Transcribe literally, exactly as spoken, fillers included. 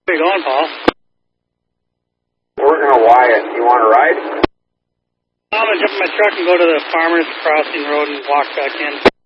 Where you going, Paul? We're going to Wyatt. You want to ride? I'm going to jump in my truck and go to the Farmers Crossing Road and walk back in.